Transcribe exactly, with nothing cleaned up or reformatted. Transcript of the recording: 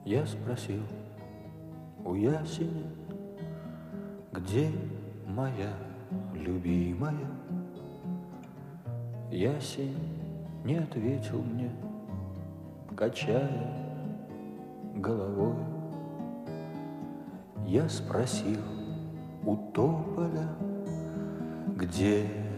Я спросил у ясеня, где моя любимая? Ясень не ответил мне, качая головой. Я спросил у тополя, где